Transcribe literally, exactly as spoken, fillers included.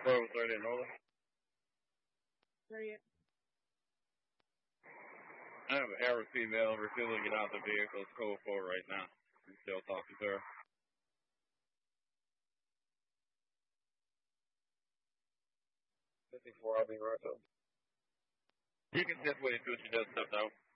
four was thirty and over. thirty. I have an Arab female refusing to get out of the vehicle. It's code four right now. I'm still talking to her. fifty-four, I'll be right up. You can sit with it, she just stepped out.